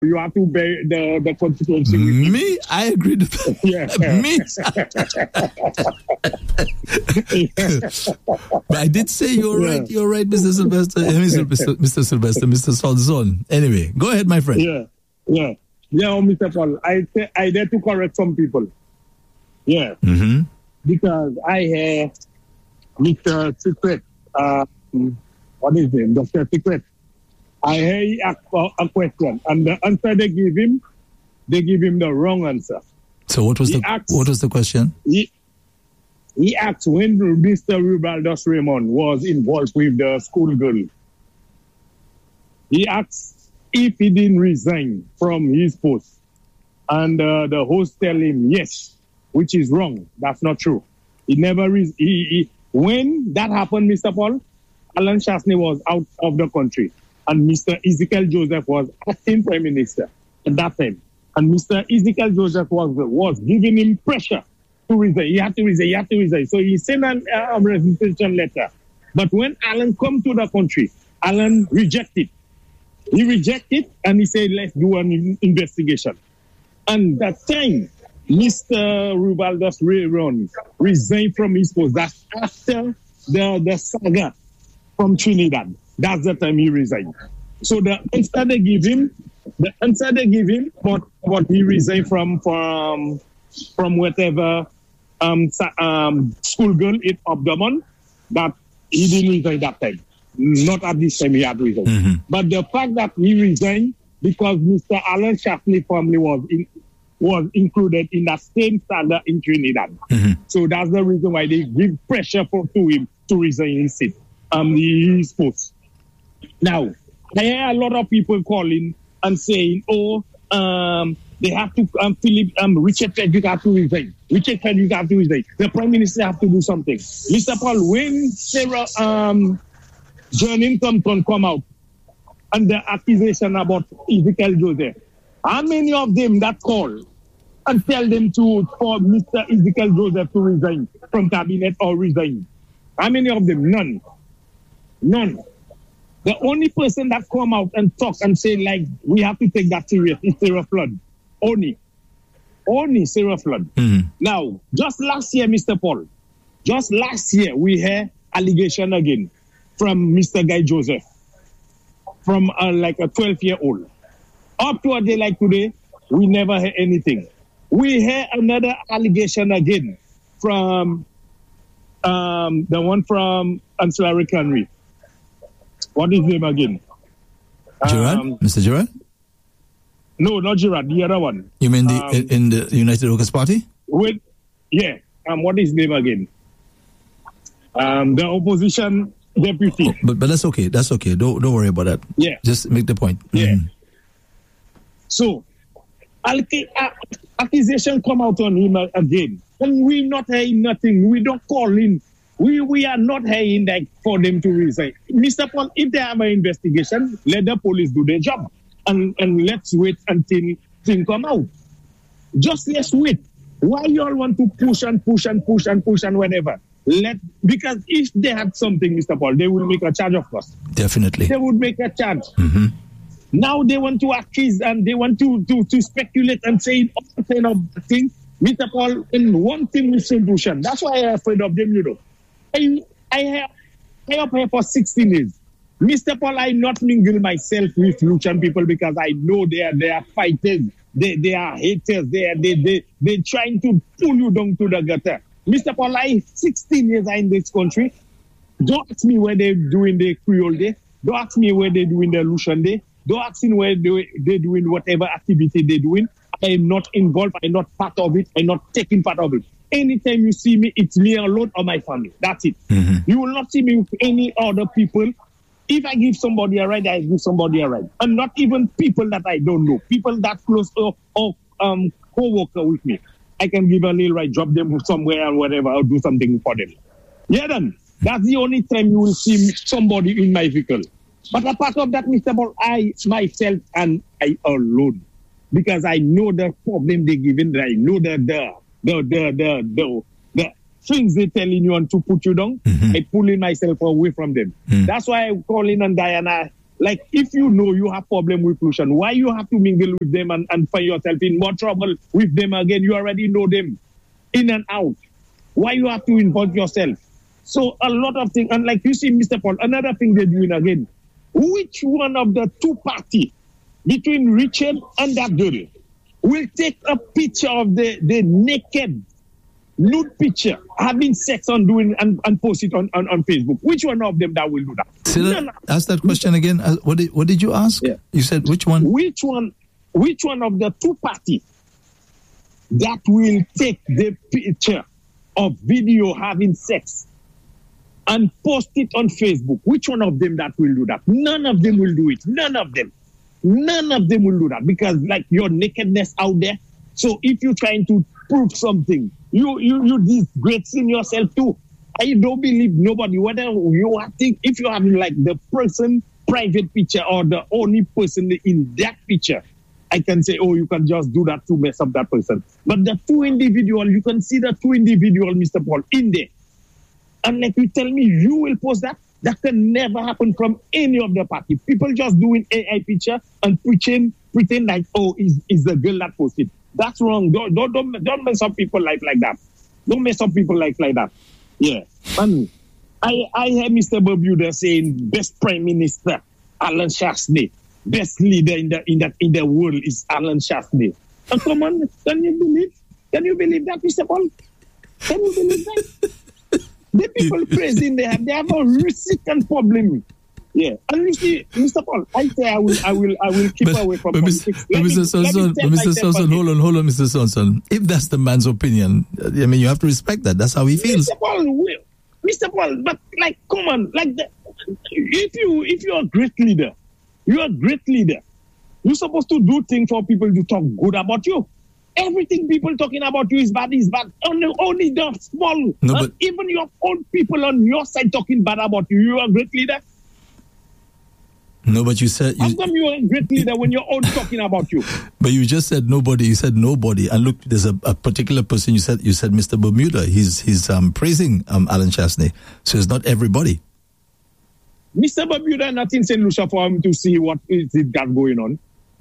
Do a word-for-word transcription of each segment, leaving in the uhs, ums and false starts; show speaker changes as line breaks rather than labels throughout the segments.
You have to bear the, the consequences.
Me? I agree to that.
Yeah.
Me? But I did say you're yeah. right. You're right, Mister Sylvester. Mister Mister Sylvester, Mister Salzon. Anyway, go ahead, my friend.
Yeah. Yeah. Yeah, Mister Paul. I I dare to correct some people. Yeah.
Mm-hmm.
Because I hear Mister Secret, uh, what is it, Doctor Secret. I hear he ask for a question, and the answer they give him, they give him the wrong answer.
So what was he the asked, what was the question?
He, he asked when Mister Rubaldos Raymond was involved with the schoolgirl. He asked if he didn't resign from his post, and uh, the host tell him yes, which is wrong. That's not true. He never re- he, he, when that happened, Mister Paul, Alan Chastanet was out of the country. And Mister Ezekiel Joseph was acting prime minister at that time. And Mister Ezekiel Joseph was was giving him pressure to resign. He had to resign, he had to resign. So he sent a uh, resignation letter. But when Alan come to the country, Alan rejected. He rejected and he said, let's do an investigation. And that time, Mister Rubaldos Raymond resigned from his post. That's after the, the saga from Trinidad. That's the time he resigned. So the answer they give him, the answer they give him, but what he resigned from from from whatever um um schoolgirl in Abdomen, that he didn't resign that time. Not at this time he had resigned. Mm-hmm. But the fact that he resigned because Mister Alan Chastanet family was in, was included in that same saga in Trinidad. Mm-hmm. So that's the reason why they give pressure for to him to resign his seat, um his post. Now, I hear a lot of people calling and saying, oh, um, they have to, um, Philip, um, Richard Frederick have to resign. Richard Frederick have to resign. The Prime Minister have to do something. Mister Paul, when Sarah, um, Jernin Compton come out and the accusation about Ezekiel Joseph, how many of them that call and tell them to, for Mister Ezekiel Joseph to resign from cabinet or resign? How many of them? None. None. The only person that come out and talk and say, like, we have to take that serious is Sarah Flood. Only. Only Sarah Flood. Mm-hmm. Now, just last year, Mister Paul, just last year, we heard allegation again from Mister Guy Joseph, from uh, like a twelve-year-old. Up to a day like today, we never heard anything. We heard another allegation again from um, the one from Ancillary Canry. What is his name again?
Gerard? Um, Mister Gerard?
No, not Gerard, the other one.
You mean the
um,
in the United Workers' Party?
With, yeah. Um, what is his name again? Um, the opposition deputy.
Oh, but but that's okay. That's okay. Don't don't worry about that.
Yeah.
Just make the point.
Yeah.
Mm.
So, accusation come out on him again. And we not hearing nothing. We don't call in. We we are not hearing like for them to resign. Mister Paul, if they have an investigation, let the police do their job. And and let's wait until things come out. Just let's wait. Why you all want to push and push and push and push and whatever? Let because if they had something, Mister Paul, they will make a charge of us.
Definitely.
They would make a charge.
Mm-hmm.
Now they want to accuse and they want to, to, to speculate and say all kind of things. Mister Paul, in one thing with solution. That's why I'm afraid of them, you know. I I have I up here for sixteen years. Mister Paul, I not mingle myself with Lucian people because I know they are they are fighters, they they are haters, they are they they they trying to pull you down to the gutter. Mister Paul, I sixteen years in this country. Don't ask me where they're doing the Creole Day. Don't ask me where they're doing the Lucian Day. Don't ask me where they, they're doing whatever activity they're doing. I am not involved. I'm not part of it. I'm not taking part of it. Anytime you see me, it's me alone or my family. That's it. Mm-hmm. You will not see me with any other people. If I give somebody a ride, I give somebody a ride. And not even people that I don't know. People that close or, or um, co-worker with me. I can give a little ride, drop them somewhere or whatever, or do something for them. Yeah, then. That's the only time you will see somebody in my vehicle. But apart of that, Mister Paul, I, myself, and I alone. Because I know the problem they're giving, I know the, the, the, the, the, the, the things they're telling you and to put you down. Mm-hmm. I pulling myself away from them. Mm-hmm. That's why I'm calling on Diana Like, if you know you have problem with pollution, why you have to mingle with them and, and find yourself in more trouble with them again? You already know them in and out. Why you have to involve yourself? So a lot of things, and like you see, Mister Paul, another thing they're doing again, which one of the two parties between Richard and that girl will take a picture of the, the naked, nude picture, having sex on doing and, and post it on, on, on Facebook? Which one of them that will do that?
Still, ask that question again. Uh, what did what did you ask?
Yeah.
You said which one?
Which one? Which one of the two parties that will take the picture of video having sex and post it on Facebook? Which one of them that will do that? None of them will do it. None of them. None of them will do that because, like, your nakedness out there. So if you're trying to prove something, you you you disgracing yourself too. I don't believe nobody, whether you are think if you have like the person private picture or the only person in that picture, I can say, oh, you can just do that to mess up that person. But the two individual, you can see the two individual, Mister Paul, in there. And like you tell me, you will post that. That can never happen from any of the party. People just doing A I picture and pretend, pretend like, oh, is is the girl that posted. That's wrong. Don't don't don't, don't mess up people's life like that. Don't mess up people's life like that. Yeah. And I I hear Mister Bermuda saying best Prime Minister Alan Chastanet, best leader in the in that in the world is Alan Chastanet. And come on, can you believe? Can you believe that, Mister Paul? Can you believe that? The people praising they have they have a recent problem. Yeah, and you see, Mister Paul, I say I will, I will, I will keep
but,
away from
but
politics.
But Mister Sonson, but Mister Sonson, hold on, hold on, Mister Sonson. If that's the man's opinion, I mean, you have to respect that. That's how he feels.
Mister Paul, Mister Paul, but like, come on, like, the, if you, if you're a great leader, you're a great leader. You're supposed to do things for people to talk good about you. Everything people talking about you is bad, is bad. Only, only the small,
no,
uh,
but,
even your own people on your side talking bad about you. You're a great leader.
No, but you said... You,
How come you're a great leader when you're all talking about you?
But you just said nobody. You said nobody. And look, there's a, a particular person. You said you said Mister Bermuda. He's he's um, praising um, Alan Chastanet. So it's not everybody.
Mister Bermuda not in Saint Lucia for him to see what is it got going on.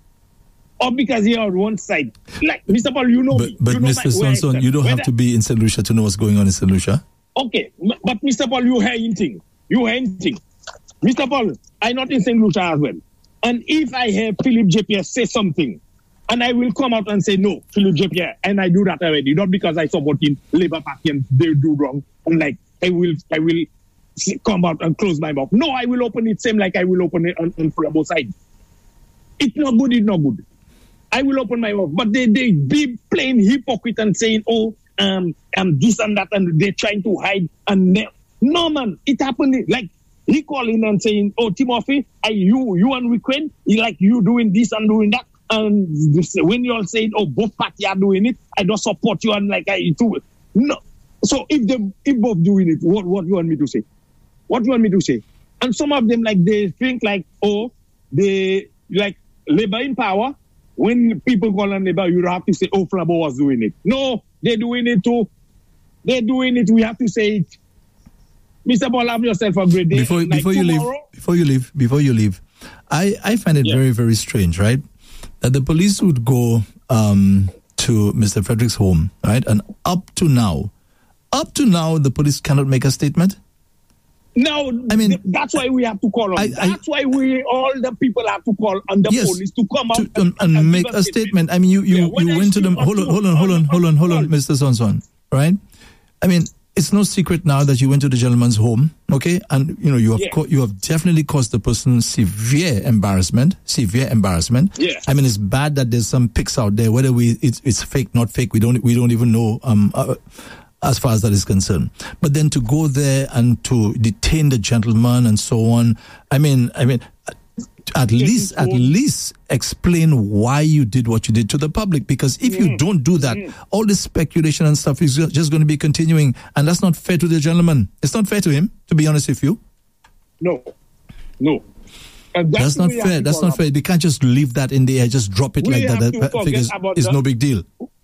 Or because he on one side. Like, Mister Paul, you know
but,
me.
But
you know
Mister Sonson, you don't have to be in Saint Lucia to know what's going on in Saint Lucia.
Okay, but Mister Paul, you hear anything. You hear anything. Mister Paul, I'm not in Saint Lucia as well. And if I hear Philip J. Pierre say something, and I will come out and say, no, Philip J. Pierre, and I do that already, not because I support in Labour Party and they do wrong. And like, I will I will come out and close my mouth. No, I will open it same like I will open it on, on both sides. It's not good, it's not good. I will open my mouth. But they, they be playing hypocrite and saying, oh, um, um, this and that, and they're trying to hide. And ne- no, man, it happened. Like, he calling and saying, oh, Timothy, are you, you and Ukraine, like you doing this and doing that. And this, when you're saying, oh, both parties are doing it, I don't support you and like I do it. No. So if they if both doing it, what, what do you want me to say? What do you want me to say? And some of them, like, they think like, oh, they, like, Labour in power. When people call on Labour, you don't have to say, oh, Flabo was doing it. No, they're doing it too. They're doing it. We have to say it. Mister Paul, have yourself a great day.
Before,
like
before you leave, before you leave, before you leave, I, I find it yeah. very, very strange, right? That the police would go um, to Mister Frederick's home, right? And up to now, up to now, the police cannot make a statement.
No, I mean, th- that's why we have to call on. I, I, that's why we, all the people have to call on the yes, police to come out
to,
and,
and, and make a statement. statement. I mean, you, you,
yeah,
you went to them. Hold on, hold on, hold on, hold on, hold on, Mister Sonson, right? I mean, it's no secret now that you went to the gentleman's home, okay? And, you know, you have yeah. co- you have definitely caused the person severe embarrassment, severe embarrassment.
Yeah.
I mean, it's bad that there's some pics out there, whether we it's, it's fake, not fake. We don't we don't even know um uh, as far as that is concerned. But then to go there and to detain the gentleman and so on, I mean, I mean, at least at least explain why you did what you did to the public, because if mm. you don't do that, mm. all this speculation and stuff is just going to be continuing, and that's not fair to the gentleman. It's not fair to him, to be honest with you.
No, no. And
that's, that's not fair. That's not fair. They can't just leave that in the air, just drop it we like that. That figures is the, no big deal.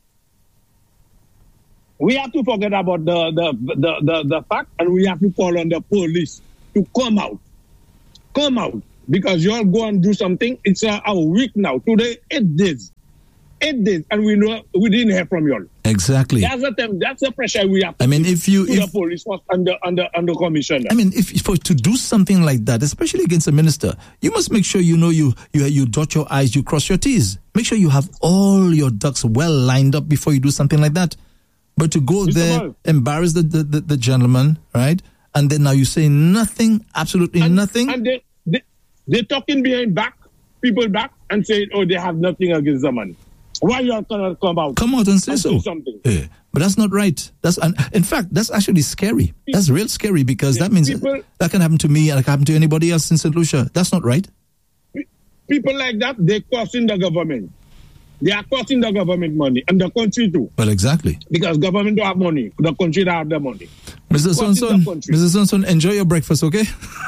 We have to forget about the the, the, the the fact, and we have to call on the police to come out. Come out. because you all go and do something. It's a, a week now. Today, eight days. Eight days, and we know we didn't hear from you all.
Exactly.
That's the time, that's the pressure we have.
I mean, if you
to
if,
the police force and the, and the, and the commissioner.
I mean, if for to do something like that, especially against a minister, you must make sure you know you you you dot your I's, you cross your T's. Make sure you have all your ducks well lined up before you do something like that. But to go
Mister
there,
Ball.
embarrass the, the, the, the gentleman, right? And then now you say nothing, absolutely
and,
nothing.
And they, they, they're talking behind back, people back, and say, oh, they have nothing against the man. Why you all cannot come out?
Come out and say
and
so.
do something.
Yeah. But that's not right. That's and in fact, that's actually scary. That's real scary because that means
people,
that can happen to me and it can happen to anybody else in Saint Lucia. That's not right.
People like that, they're costing the government. They are costing the government money and the country too.
Well, exactly.
Because government don't have money. The country don't have the money.
Mister Sonson, Mister Sonson, enjoy your breakfast, okay?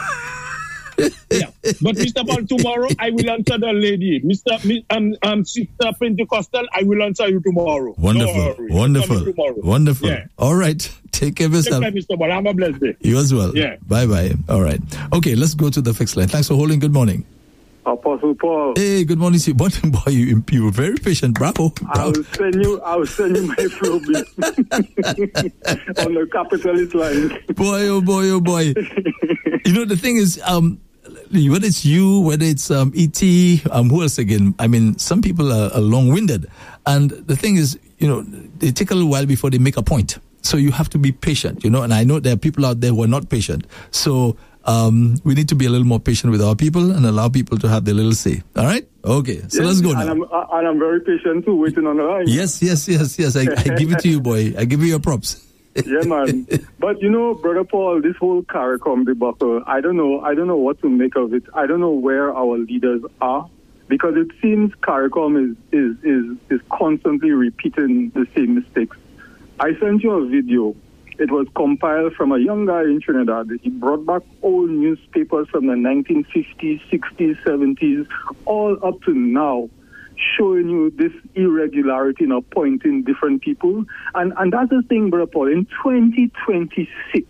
Yeah. But Mister Paul, tomorrow I will answer the lady. Mister Um, um, Sister Pentecostal, I will answer you tomorrow.
Wonderful. Wonderful. Wonderful.
Yeah.
All right. Take care of yourself.
Take care, Mister Paul. Have a blessed day.
You as well.
Yeah.
Bye-bye. All right. Okay, let's go to the fixed line. Thanks for holding. Good morning.
Apostle Paul.
Hey, good morning to you. Boy, you, you were very patient. Bravo. Bravo.
I will send you, I will send you my flow bill on the capitalist line.
Boy, oh boy, oh boy. You know, the thing is, um, whether it's you, whether it's um, E T, um, who else again? I mean, some people are, are long-winded. And the thing is, you know, they take a little while before they make a point. So you have to be patient, you know, and I know there are people out there who are not patient. So um, we need to be a little more patient with our people and allow people to have their little say. All right? Okay. So
yes,
let's go
and
now.
I'm, and I'm very patient too, waiting on the line.
Yes, yes, yes, yes. I, I give it to you, boy. I give you your props.
Yeah, man. But you know, Brother Paul, this whole CARICOM debacle, I don't know. I don't know what to make of it. I don't know where our leaders are, because it seems CARICOM is is is is constantly repeating the same mistakes. I sent you a video. It was compiled from a young guy in Trinidad. He brought back old newspapers from the nineteen fifties, sixties, seventies, all up to now, showing you this irregularity in appointing different people. And and that's the thing, Brother Paul. In twenty twenty-six,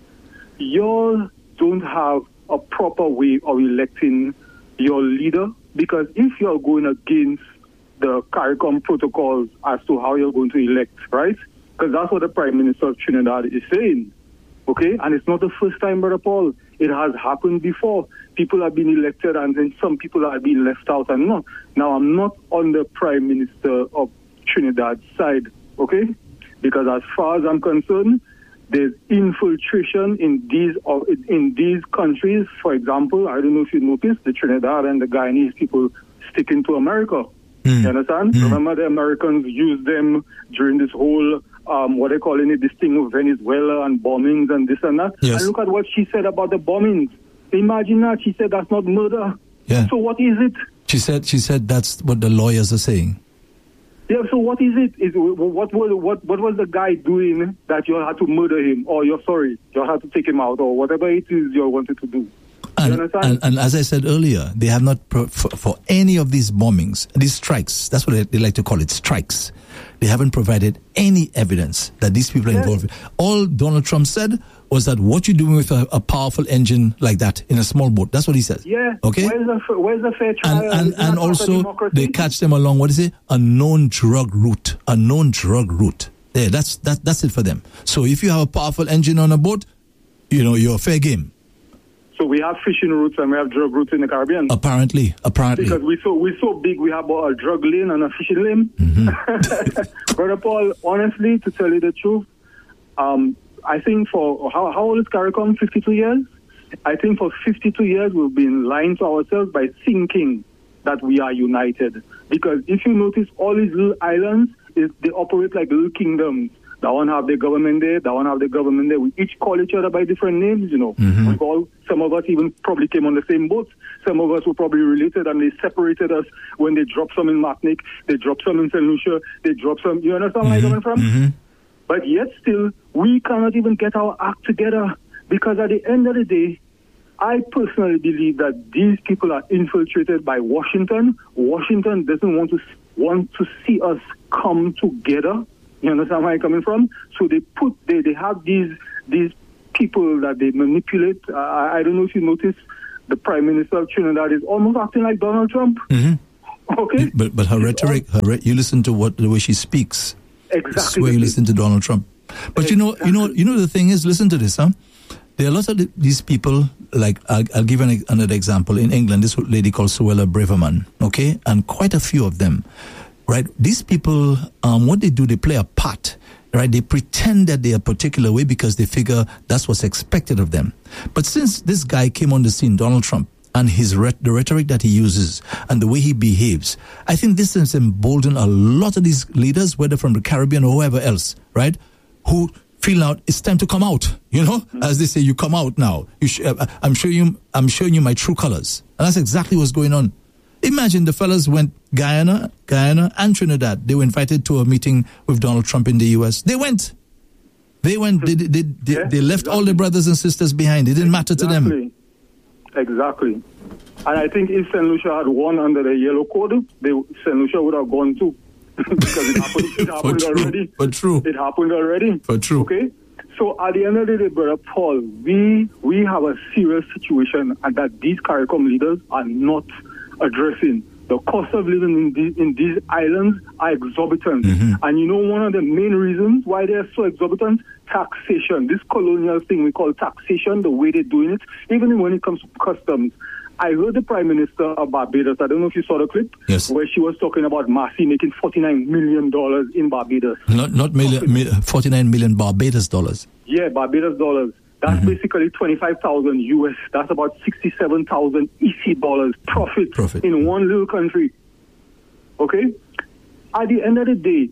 you don't have a proper way of electing your leader, because if you're going against the CARICOM protocols as to how you're going to elect, right? Because that's what the Prime Minister of Trinidad is saying, okay? And it's not the first time, Brother Paul. It has happened before. People have been elected and then some people are being left out and not. Now, I'm not on the Prime Minister of Trinidad's side, okay? Because as far as I'm concerned, there's infiltration in these in these countries. For example, I don't know if you noticed, the Trinidad and the Guyanese people sticking to America. Mm. You understand? Mm. Remember, the Americans used them during this whole, um, what they call it, this thing of Venezuela and bombings and this and that.
Yes.
And look at what she said about the bombings. Imagine that. She said that's not murder.
Yeah.
So what is it?
She said she said that's what the lawyers are saying.
Yeah, so what is it? Is what was what what was the guy doing that you had to murder him, or you're sorry, you had to take him out, or whatever it is you wanted to do?
And, and, and as I said earlier, they have not, pro- for, for any of these bombings, these strikes, that's what they, they like to call it, strikes. They haven't provided any evidence that these people are
yes.
involved. All Donald Trump said was that what you're doing with a, a powerful engine like that in a small boat, that's what he said.
Yeah.
Okay?
Where's the, where's the fair trial?
And, and, and also, they catch them along, what is it? A known drug route. A known drug route. There, that's, that, that's it for them. So if you have a powerful engine on a boat, you know, you're fair game.
So we have fishing routes and we have drug routes in the Caribbean.
Apparently, apparently.
Because we're so, we're so big, we have a drug lane and a fishing lane. Mm-hmm. Brother Paul, honestly, to tell you the truth, um, I think for, how, how old is CARICOM? fifty-two years? I think for fifty-two years we've been lying to ourselves by thinking that we are united. Because if you notice, all these little islands, is they operate like little kingdoms. That one have the government there, that one have the government there. We each call each other by different names, you know. Mm-hmm. We call, some of us even probably came on the same boat. Some of us were probably related and they separated us when they dropped some in Martinique, they dropped some in Saint Lucia, they dropped some, you understand where mm-hmm. I'm coming from? Mm-hmm. But yet still, we cannot even get our act together, because at the end of the day, I personally believe that these people are infiltrated by Washington. Washington doesn't want to want to see us come together. You understand where I'm coming from? So they put, they, they have these these people that they manipulate. Uh, I don't know if you notice, the Prime Minister of Trinidad is almost acting like Donald Trump.
Mm-hmm.
Okay?
But but her rhetoric, her re- you listen to what the way she speaks.
Exactly.
Where you listen to Donald Trump. But you know, you know, you know the thing is, listen to this, huh? There are lots of these people, like, I'll, I'll give an, another example. In England, this lady called Suella Braverman, okay? And quite a few of them, right? These people, um, what they do, they play a part, right? They pretend that they are a particular way because they figure that's what's expected of them. But since this guy came on the scene, Donald Trump, and his ret- the rhetoric that he uses and the way he behaves, I think this has emboldened a lot of these leaders, whether from the Caribbean or whoever else, right? Who feel now it's time to come out, you know, mm-hmm. as they say, you come out now. You sh- uh, I'm showing you, I'm showing you my true colors, and that's exactly what's going on. Imagine the fellas went Guyana, Guyana, and Trinidad. They were invited to a meeting with Donald Trump in the U S. They went, they went, they they they,
yeah,
they left
exactly.
all their brothers and sisters behind. It didn't matter to
exactly.
them.
Exactly. And I think if Saint Lucia had won under the yellow code, they Saint Lucia would have gone too. Because it happened, it happened
for
already.
True, for true.
It happened already.
For true.
Okay? So at the end of the day, Brother Paul, we we have a serious situation and that these CARICOM leaders are not addressing. The cost of living in these, in these islands are exorbitant. Mm-hmm. And you know one of the main reasons why they're so exorbitant? Taxation. This colonial thing we call taxation, the way they're doing it, even when it comes to customs. I heard the Prime Minister of Barbados, I don't know if you saw the clip,
yes.
where she was talking about Marcy making forty-nine million dollars in Barbados.
Not not million, mi- forty-nine million Barbados dollars.
Yeah, Barbados dollars. That's mm-hmm. basically twenty-five thousand U S. That's about sixty-seven thousand E C dollars profit,
profit
in one little country. Okay? At the end of the day,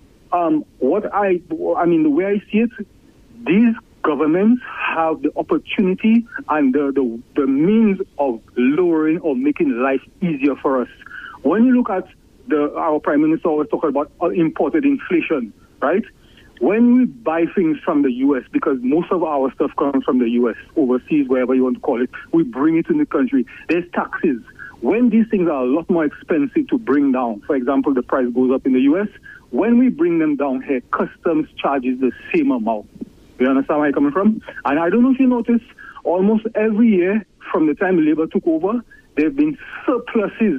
um, what I, I mean, the way I see it, these governments have the opportunity and the, the, the means of lowering or making life easier for us. When you look at the, our Prime Minister always talking about imported inflation, right? When we buy things from the U S, because most of our stuff comes from the U S, overseas, wherever you want to call it, we bring it in the country. There's taxes. When these things are a lot more expensive to bring down, for example, the price goes up in the U S, when we bring them down here, customs charges the same amount. You understand where I'm coming from? And I don't know if you notice, almost every year from the time Labour took over, there have been surpluses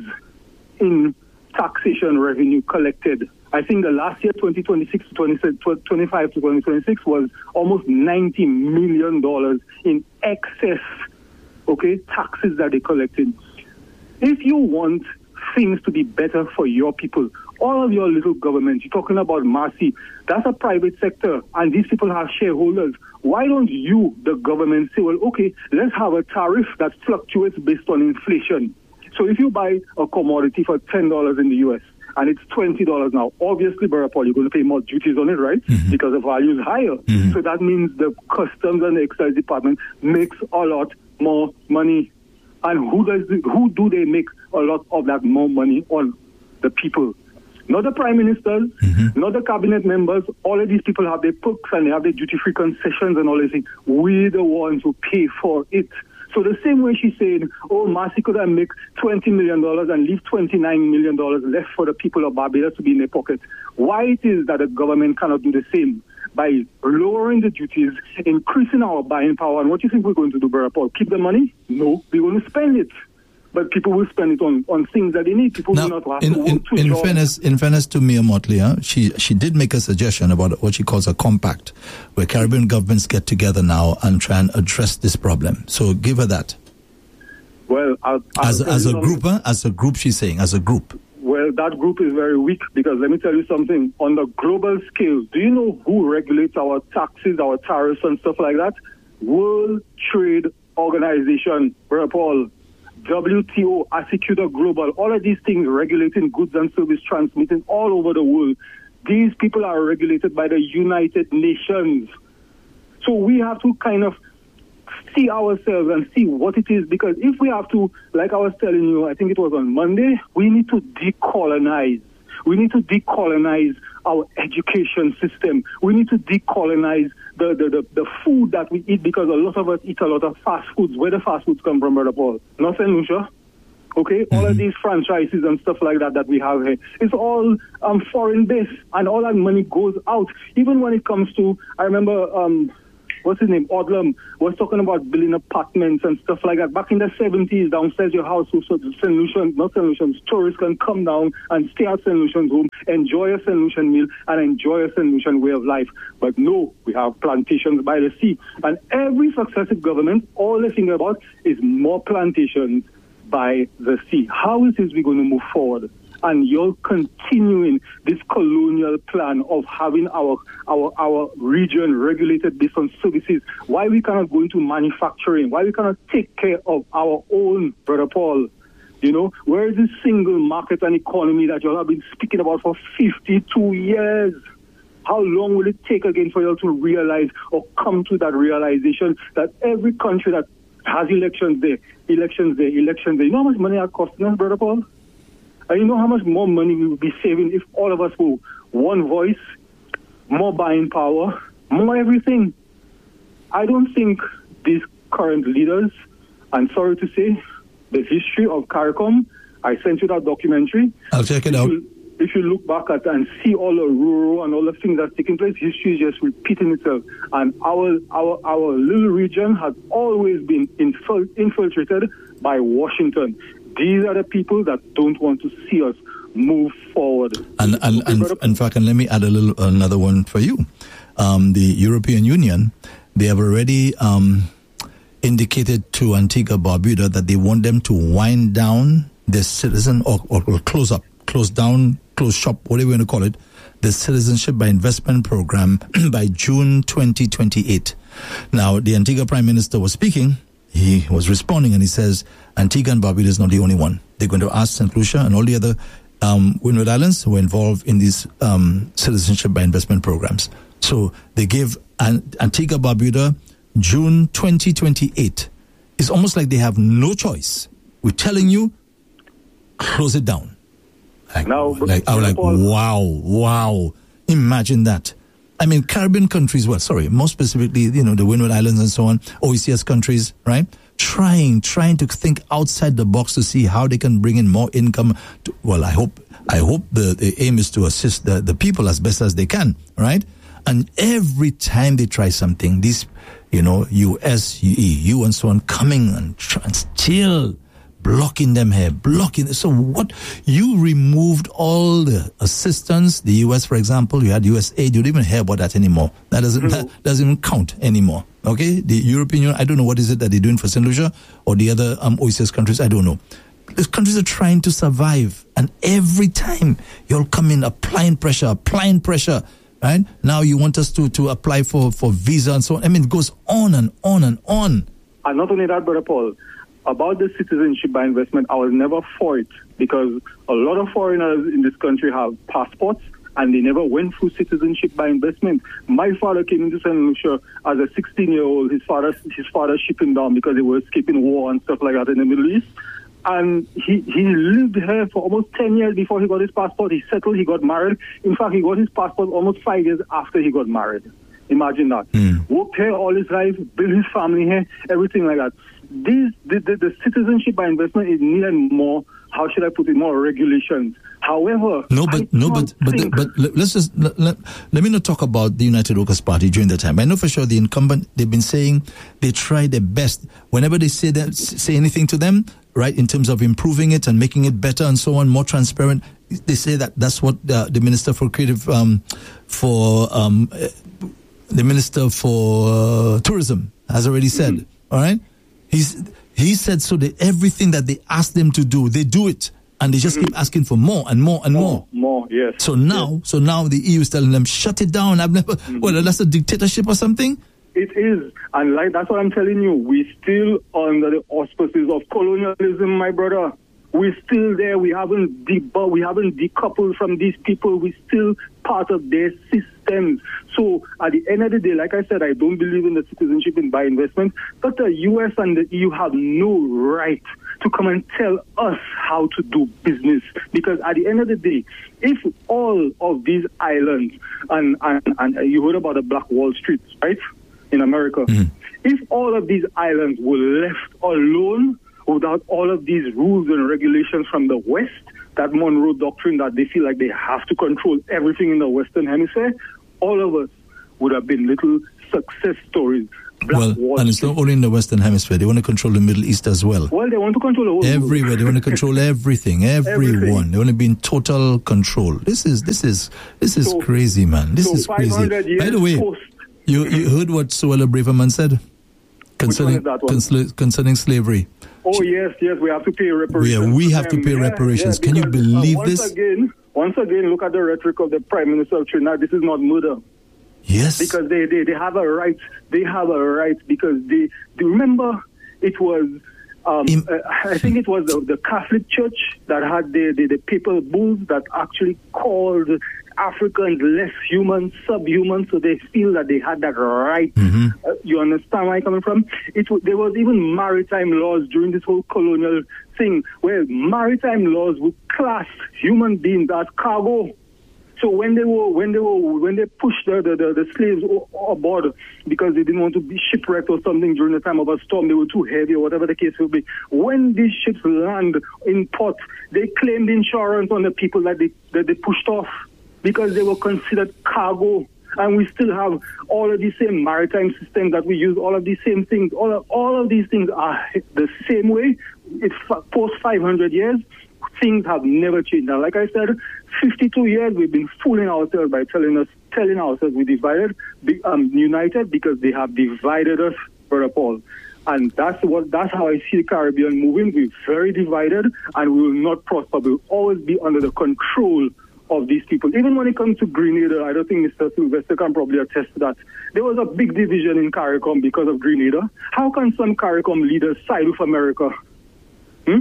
in taxation revenue collected. I think the last year, twenty twenty-six to twenty-five to twenty twenty-six, was almost ninety million dollars in excess, okay, taxes that they collected. If you want things to be better for your people, all of your little governments, you're talking about Marcy, that's a private sector, and these people have shareholders. Why don't you, the government, say, well, okay, let's have a tariff that fluctuates based on inflation. So if you buy a commodity for ten dollars in the U S, and it's twenty dollars now, obviously, Brother Paul, you're going to pay more duties on it, right? Mm-hmm. Because the value is higher. Mm-hmm. So that means the customs and the excise department makes a lot more money. And who does who do they make a lot of that more money on? The people. Not the prime ministers, mm-hmm. not the cabinet members. All of these people have their perks and they have their duty-free concessions and all these things. We're the ones who pay for it. So the same way she's saying, oh, Marcy could have make twenty million dollars and leave twenty-nine million dollars left for the people of Barbados to be in their pocket. Why it is that the government cannot do the same? By lowering the duties, increasing our buying power. And what do you think we're going to do, Brother Paul? Keep the money? No, we're going to spend it. But people will spend it on, on things that they need. People
now,
will not have
in,
to
in,
work to
in
job.
fairness, in fairness to Mia Motley, huh, she she did make a suggestion about what she calls a compact, where Caribbean governments get together now and try and address this problem. So give her that.
Well, I'll, I'll
as as a group, huh? as a group, she's saying, as a group.
Well, that group is very weak because let me tell you something. On the global scale, do you know who regulates our taxes, our tariffs, and stuff like that? World Trade Organization, Brother Paul. W T O, Asecutor Global, all of these things regulating goods and service transmitting all over the world. These people are regulated by the United Nations. So we have to kind of see ourselves and see what it is, because if we have to, like I was telling you, I think it was on Monday, we need to decolonize. We need to decolonize our education system. We need to decolonize the, the, the, the food that we eat, because a lot of us eat a lot of fast foods. Where the fast foods come from, Brother Paul? Not Saint Lucia. Okay? Mm-hmm. All of these franchises and stuff like that that we have here, it's all um, foreign based, and all that money goes out. Even when it comes to, I remember um, what's his name, Odlum, was talking about building apartments and stuff like that. Back in the seventies, downstairs your house, so Saint Lucian, not Saint Lucian's, tourists can come down and stay at Saint Lucian's home, enjoy a Saint Lucian meal, and enjoy a Saint Lucian way of life. But no, we have plantations by the sea. And every successive government, all they think about is more plantations by the sea. How is this we going to move forward? And you're continuing this colonial plan of having our our our region regulated based on services. Why we cannot go into manufacturing? Why we cannot take care of our own, Brother Paul? You know, where is this single market and economy that you have been speaking about for fifty-two years? How long will it take again for you all to realize or come to that realization that every country that has elections there, elections there, elections there, you know how much money are costing us, Brother Paul? And you know how much more money we would be saving if all of us were one voice, more buying power, more everything. I don't think these current leaders, I'm sorry to say, the history of CARICOM, I sent you that documentary.
I'll check it
if
out.
You, if you look back at and see all the rural and all the things that's taking place, history is just repeating itself. And our our our little region has always been infil- infiltrated by Washington. These are the people that don't want to see us move forward.
And, and, and in fact, and let me add a little another one for you. Um, the European Union, they have already um, indicated to Antigua Barbuda that they want them to wind down their citizen or, or, or close up, close down, close shop, whatever you want to call it, the Citizenship by Investment Program by June twenty twenty-eight. Now, the Antigua Prime Minister was speaking. He was responding and he says, Antigua and Barbuda is not the only one. They're going to ask Saint Lucia and all the other um, Windward Islands who are involved in these um, citizenship by investment programs. So they give An- Antigua Barbuda June twenty twenty-eight. It's almost like they have no choice. We're telling you, close it down. Like,
now,
like, I was like,
Paul,
wow, wow. Imagine that. I mean, Caribbean countries, well, sorry, more specifically, you know, the Windward Islands and so on, O E C S countries, right? Trying, trying to think outside the box to see how they can bring in more income. To, well, I hope, I hope the, the aim is to assist the, the people as best as they can, right? And every time they try something, these, you know, U S, E U and so on, coming and, try, and still blocking them here, blocking. So what, you removed all the assistance, the U S, for example, you had U S aid, you don't even hear about that anymore. That doesn't, mm-hmm. that doesn't even count anymore. Okay? The European Union, I don't know what is it that they're doing for Saint Lucia or the other um, O E C S countries, I don't know. These countries are trying to survive. And every time you'll come in applying pressure, applying pressure, right? Now you want us to, to apply for, for visa and so on. I mean, it goes on and on and on.
And not only that, Brother Paul, about the citizenship by investment, I was never for it because a lot of foreigners in this country have passports and they never went through citizenship by investment. My father came into Saint Lucia as a sixteen-year-old. His father, his father shipped him down because they were escaping war and stuff like that in the Middle East. And he, he lived here for almost ten years before he got his passport. He settled, he got married. In fact, he got his passport almost five years after he got married. Imagine that. Mm. Worked here all his life, built his family here, everything like that. These, the, the, the citizenship by investment is needed more, how should I put it, more regulations. However,
no, but no, but but, the, but let's just let, let, let me not talk about the United Workers' Party during the time. I know for sure the incumbent, they've been saying they try their best. Whenever they say that, say anything to them, right, in terms of improving it and making it better and so on, more transparent, they say that that's what uh, the Minister for Creative, um, for um, uh, the Minister for uh, Tourism has already said. Mm-hmm. All right. He's, he said so that everything that they ask them to do, they do it. And they just mm-hmm. keep asking for more and more and more.
More, more yes.
So now, yes. so now the E U is telling them, shut it down. I've never, mm-hmm. well, that's a dictatorship or something?
It is. And like, that's what I'm telling you. We're still under the auspices of colonialism, my brother. We're still there. We haven't de- we haven't decoupled from these people. We're still part of their systems. So at the end of the day, like I said, I don't believe in the citizenship and by investment, but the U S and the E U have no right to come and tell us how to do business. Because at the end of the day, if all of these islands, and, and, and you heard about the Black Wall Street, right, in America, mm. if all of these islands were left alone without all of these rules and regulations from the West, that Monroe Doctrine that they feel like they have to control everything in the Western Hemisphere, all of us would have been little success stories. Black
well,
Wall
and it's
Street.
not only in the Western Hemisphere. They want to control the Middle East as well.
Well, they want to control the whole
Everywhere.
world.
They want to control everything, everyone.
Everything.
They want to be in total control. This is this is this is
So-
crazy, man. This
so
is crazy.
five hundred years
By the way,
post-
you you heard what Suella Braverman said concerning
is that one?
consla- concerning slavery.
Oh, yes, yes, we have to pay reparations.
Yeah, we
to
have to
them.
pay
Yeah,
reparations.
yeah,
Can you
because,
believe
uh, once
this?
Again, once again, look at the rhetoric of the Prime Minister of Trinidad. This is not murder.
Yes.
Because they, they, they have a right. They have a right because they, they remember it was, um,
In-
uh, I think it was the, the Catholic Church that had the, the, the papal bulls that actually called Africans less human, subhuman, so they feel that they had that right.
Mhm.
Uh, you understand where I'm coming from? It w- there was even maritime laws during this whole colonial thing where maritime laws would class human beings as cargo. So when they were when they were when they pushed the the, the, the slaves o- aboard because they didn't want to be shipwrecked or something during the time of a storm, they were too heavy or whatever the case will be. When these ships land in port, they claimed insurance on the people that they that they pushed off because they were considered cargo. And we still have all of these same maritime systems that we use, all of these same things. All of, all of these things are the same way. It's post five hundred years. Things have never changed. Now, like I said, fifty-two years we've been fooling ourselves by telling us, telling ourselves we divided, be, um, united because they have divided us, Brother Paul. And that's what that's how I see the Caribbean moving. We're very divided, and we will not prosper. We'll always be under the control of these people. Even when it comes to Grenada, I don't think Mister Sylvester can probably attest to that. There was a big division in CARICOM because of Grenada. How can some CARICOM leaders side with America? Hmm?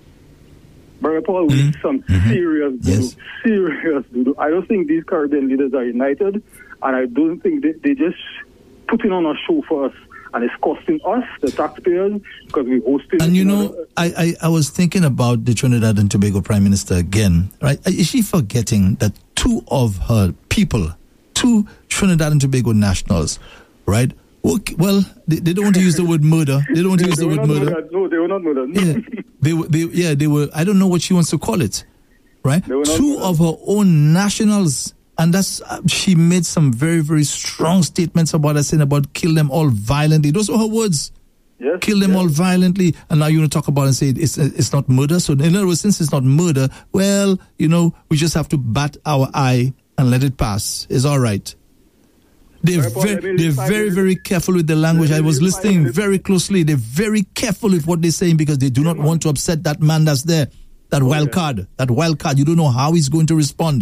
Brother Paul, we need some
Mm-hmm.
serious
Yes.
doodoo, serious doodoo. I don't think these Caribbean leaders are united, and I don't think they, they just putting on a show for us, and it's costing us, the taxpayers, because we hosted.
And you
know,
know, I, I, I was thinking about the Trinidad and Tobago Prime Minister again, right? Is she forgetting that two of her people, two Trinidad and Tobago nationals, right? Well, they, they don't want to use the word murder. They don't want to
they,
use
they
the
were
word
not
murder.
murdered. No, they were not murdered.
Yeah, they were. They, yeah, they were. I don't know what she wants to call it, right?
They were not
Two
murdered.
of her own nationals, and that's uh, she made some very, very strong statements about us, saying about kill them all violently. Those were her words.
Yes,
Kill them
yes.
all violently, and now you want to talk about and say it's it's not murder. So in other words, since it's not murder, well, you know, we just have to bat our eye and let it pass. It's all right. They're
Very important.
very,
Let me
they're
find
very,
it.
very careful with the language.
Let
I
me
was
find
listening
it.
very closely. They're very careful with what they're saying because they do not want to upset that man that's there, that wild
yeah.
card, that wild card. You don't know how he's going to respond.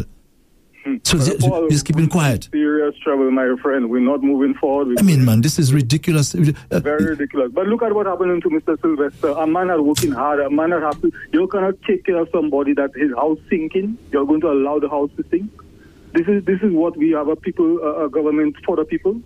So
Brother
just,
Paul,
just keeping
we're in
quiet.
Serious trouble, my friend. We're not moving forward.
I mean, man, this is ridiculous. Uh,
Very ridiculous. But look at what happened to Mister Sylvester. A man that's working hard. A man that has to. You cannot take care of somebody that his house sinking. You're going to allow the house to sink. This is this is what we have a people a, a government for the people.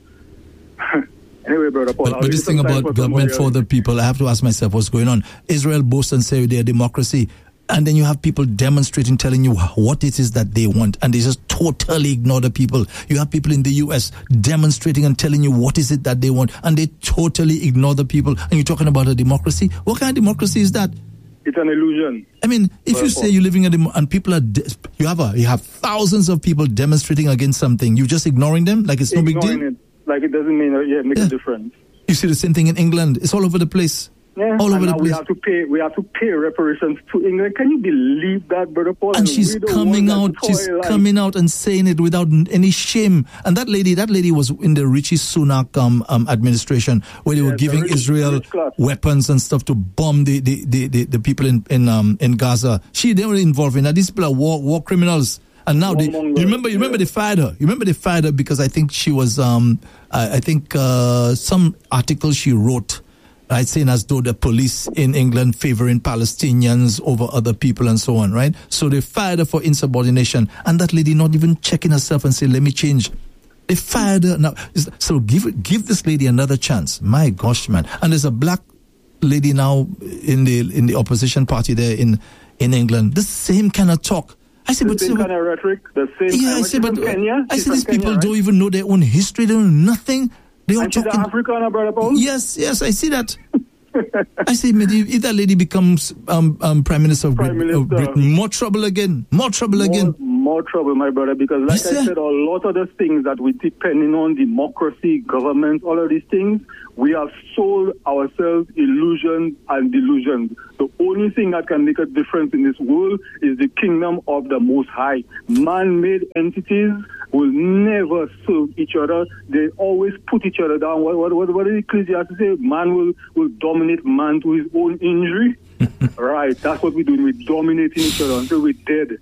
Anyway, brother Paul.
But,
I'll
but
leave
this
some
thing
time
about
for
government
somebody
for
else.
the people, I have to ask myself what's going on. Israel boasts and say they're democracy, and then you have people demonstrating, telling you what it is that they want, and they just totally ignore the people. You have people in the U S demonstrating and telling you what is it that they want, and they totally ignore the people. And you're talking about a democracy? What kind of democracy is that?
It's an illusion.
I mean, if
Well,
you say
Paul.
you're living in a dem- and people are, de- you have a, you have thousands of people demonstrating against something, you're just ignoring them like it's no big
Ignoring
deal.
it, like it doesn't mean uh, yeah make
Yeah.
a difference.
You see the same thing in England. It's all over the place.
Yeah,
all
and
over
now
the
we
place.
have to pay. We have to pay reparations to England. Can you believe that, brother Paul?
And she's
we the
coming
ones
out,
that
she's
toil and-
coming out and saying it without n- any shame. And that lady, that lady was in the Richie Sunak um, um, administration where they were
Yes, the
giving
rich-
Israel
rich class.
weapons and stuff to bomb the the, the, the, the people in in um in Gaza. She they were involved in that. These people are war war criminals. And now they, you
Warmongers,
remember, you remember
yeah.
they fired her. You remember they fired her because I think she was, um, I, I think uh, some article she wrote, right, saying as though the police in England favoring Palestinians over other people and so on, right? So they fired her for insubordination, and that lady not even checking herself and say, "Let me change." They fired her now. So give give this lady another chance. My gosh, man! And there's a black lady now in the in the opposition party there in in England. The same kind of talk. I say,
The
but
same
so-
kind of rhetoric. The same.
yeah, I
and
say,
she's
but
from Kenya.
I
She's
say
from
these
Kenya,
people
right?
don't even know their own history. They don't know nothing. They are
And she's
talking.
an African, brother Paul.
Yes, yes, I see that. I say, maybe if that lady becomes um, um, Prime Minister of,
Prime
Brit- of
Minister.
Britain, more trouble again. More trouble again.
More, more trouble, my brother, because like
Yes,
I said, a lot of the things that we depending on, democracy, government, all of these things, we have sold ourselves illusions and delusions. The only thing that can make a difference in this world is the kingdom of the Most High. Man-made entities will never serve each other. They always put each other down. What, what, what, what did Ecclesiastes say? Man will, will dominate man to his own injury. Right, that's what we're doing. We're dominating each other until we're dead.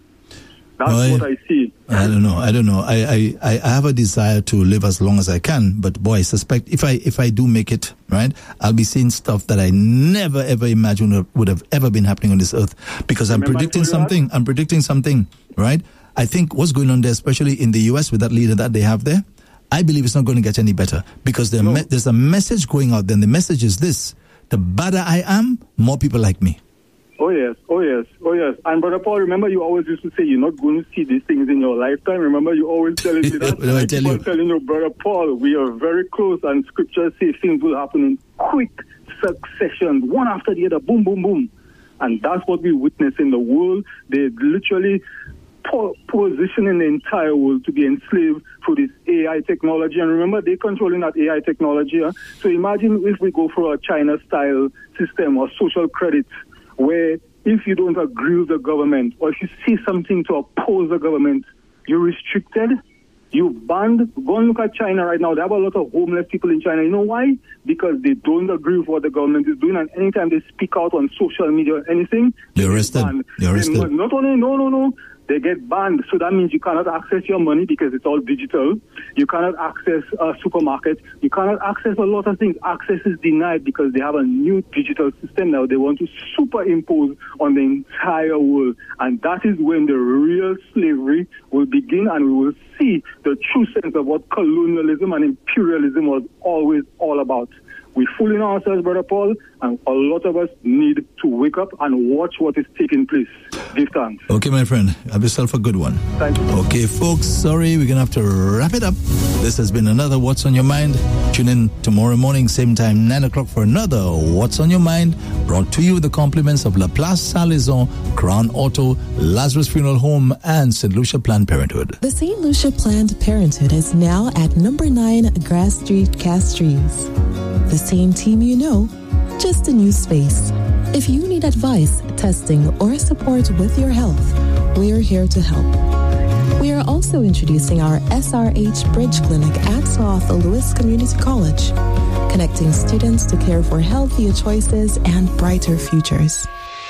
That's
Boy,
what I see.
I don't know. I don't know. I, I, I have a desire to live as long as I can, but boy, I suspect if I if I do make it, right, I'll be seeing stuff that I never ever imagined would have ever been happening on this earth. Because I'm
Remember
predicting
I told you
something.
that?
I'm predicting something, right? I think what's going on there, especially in the U S with that leader that they have there, I believe it's not going to get any better because there
No.
me- there's a message going out there. And the message is this: the badder I am, more people like me.
Oh, yes. Oh, yes. Oh, yes. And Brother Paul, remember you always used to say you're not going to see these things in your lifetime. Remember you always telling me that.
What do I
keep
tell
on
you?
telling you, Brother Paul, we are very close and scriptures say things will happen in quick succession, one after the other, boom, boom, boom. And that's what we witness in the world. They literally po- positioning the entire world to be enslaved through this A I technology. And remember, they're controlling that A I technology. Huh? So imagine if we go for a China-style system or social credit, where if you don't agree with the government or if you see something to oppose the government, you're restricted, you banned. Go and look at China right now. They have a lot of homeless people in China. You know why? Because they don't agree with what the government is doing, and anytime they speak out on social media or anything,
They're
they get
arrested.
banned.
They're
They
arrested.
must not only, no, no, no, they get banned. So that means you cannot access your money because it's all digital. You cannot access a supermarket. You cannot access a lot of things. Access is denied because they have a new digital system now they want to superimpose on the entire world. And that is when the real slavery will begin, and we will see the true sense of what colonialism and imperialism was always all about. We're fooling ourselves, Brother Paul, and a lot of us need to wake up and watch what is taking place. Give thanks.
Okay, my friend, have yourself a good one.
Thank you.
Okay, folks, sorry, we're going to have to wrap it up. This has been another What's on Your Mind. Tune in tomorrow morning, same time, nine o'clock for another What's on Your Mind, brought to you with the compliments of La Place Saint-Lizon, Crown Auto, Lazarus Funeral Home, and Saint Lucia Planned Parenthood.
The Saint Lucia Planned Parenthood is now at number nine Grass Street, Castries. The same team you know, just a new space. If you need advice, testing, or support with your health, we are here to help. We are also introducing our S R H Bridge Clinic at South Louis Community College, connecting students to care for healthier choices and brighter futures.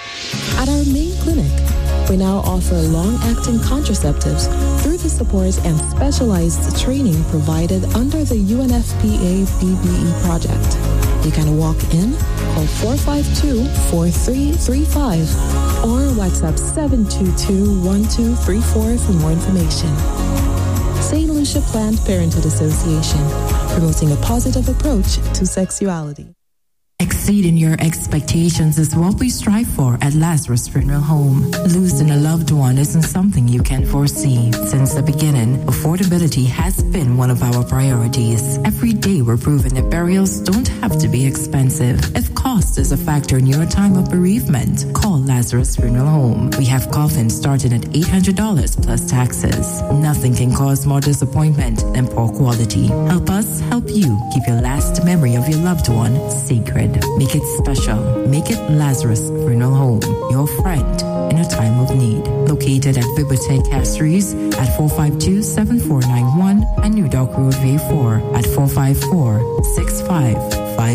At our main clinic, we now offer long-acting contraceptives through the support and specialized training provided under the U N F P A B B E project. You can walk in, call four five two, four three three five, or WhatsApp seven two two, one two three four for more information. Saint Lucia Planned Parenthood Association, promoting a positive approach to sexuality.
Exceeding your expectations is what we strive for at Lazarus Funeral Home. Losing a loved one isn't something you can foresee. Since the beginning, affordability has been one of our priorities. Every day we're proving that burials don't have to be expensive. If cost is a factor in your time of bereavement, call Lazarus Funeral Home. We have coffins starting at eight hundred dollars plus taxes. Nothing can cause more disappointment than poor quality. Help us help you keep your last memory of your loved one sacred. Make it special. Make it Lazarus Funeral Home, your friend in a time of need. Located at Bibliotheque Castries at four five two, seven four nine one and New Dock Road, V four at four five four, six five five.